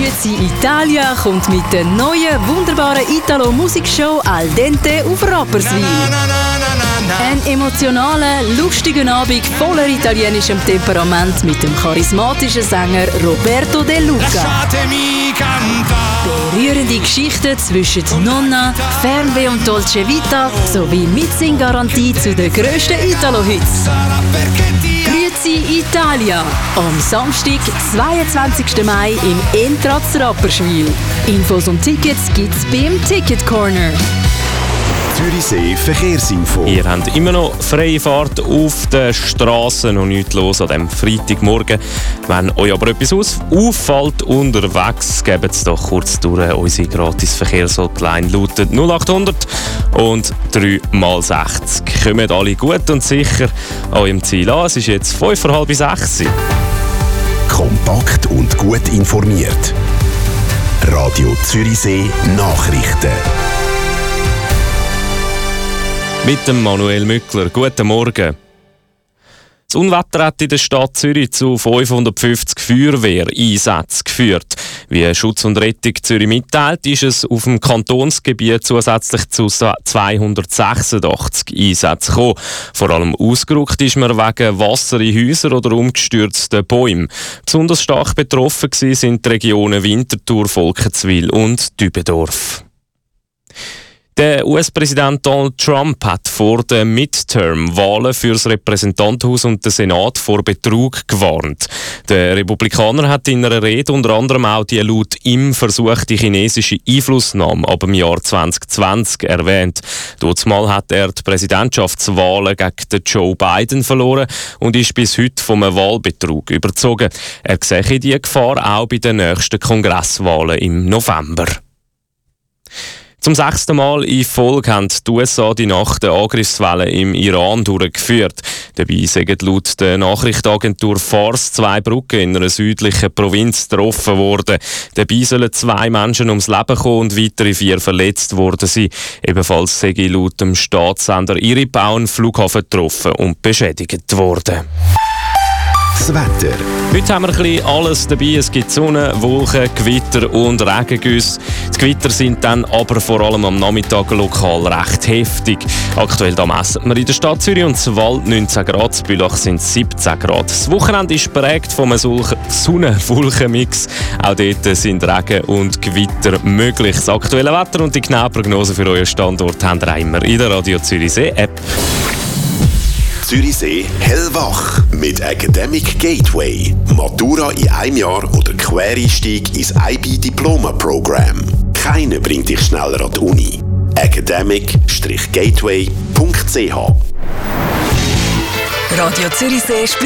Grüezi Italia kommt mit der neuen, wunderbaren Italo-Musikshow Al Dente auf Rapperswil. Ein emotionaler, lustiger Abend voller italienischem Temperament mit dem charismatischen Sänger Roberto De Luca. Berührende Geschichten zwischen Nonna, Fernweh und Dolce Vita sowie Mitsinggarantie zu den grössten Italo-Hits. Grüezi Italia am Samstag, 22. Mai im Entratz Rapperswil. Infos und Tickets gibt's beim Ticket Corner. Zürichsee Verkehrsinfo. Ihr habt immer noch freie Fahrt auf der Straße, noch nichts los an diesem Freitagmorgen. Wenn euch aber etwas auffällt unterwegs, gebt es doch kurz durch. Unsere gratis Verkehrshotline lautet 0800 und 3x60. Kommt alle gut und sicher an eurem Ziel an. Es ist jetzt 5:30. Kompakt und gut informiert. Radio Zürichsee Nachrichten. Mit dem Manuel Mückler. Guten Morgen. Das Unwetter hat in der Stadt Zürich zu 550 Feuerwehreinsätzen geführt. Wie Schutz und Rettung Zürich mitteilt, ist es auf dem Kantonsgebiet zusätzlich zu 286 Einsätzen gekommen. Vor allem ausgerückt ist man wegen Wasser in Häusern oder umgestürzten Bäumen. Besonders stark betroffen sind die Regionen Winterthur, Volkenswil und Dübendorf. Der US-Präsident Donald Trump hat vor den Midterm-Wahlen für das Repräsentantenhaus und den Senat vor Betrug gewarnt. Der Republikaner hat in einer Rede unter anderem auch die laut ihm versuchte chinesische Einflussnahme ab dem Jahr 2020 erwähnt. Dortmal hat er die Präsidentschaftswahlen gegen Joe Biden verloren und ist bis heute vom Wahlbetrug überzogen. Er sehe die Gefahr auch bei den nächsten Kongresswahlen im November. Zum 6. Mal in Folge haben die USA die Nacht eine Angriffswelle im Iran durchgeführt. Dabei sind laut der Nachrichtenagentur Fars 2 Brücken in einer südlichen Provinz getroffen worden. Dabei sollen 2 Menschen ums Leben kommen und weitere 4 verletzt worden sein. Ebenfalls sei laut dem Staatssender IRIB auch ein Flughafen getroffen und beschädigt worden. Das Wetter. Heute haben wir ein bisschen alles dabei. Es gibt Sonne, Wolken, Gewitter und Regengüsse. Die Gewitter sind dann aber vor allem am Nachmittag lokal recht heftig. Aktuell da messen wir in der Stadt Zürich und Wald 19 Grad, in Bülach sind 17 Grad. Das Wochenende ist geprägt von einem Sonne-Wolken-Mix. Auch dort sind Regen und Gewitter möglich. Das aktuelle Wetter und die genaue Prognose für euren Standort haben wir immer in der Radio Zürichsee App. Zürichsee hellwach mit Academic Gateway. Matura in einem Jahr oder Quereinstieg ins IB-Diploma-Programm. Keiner bringt dich schneller an die Uni. academic-gateway.ch Radio Zürichsee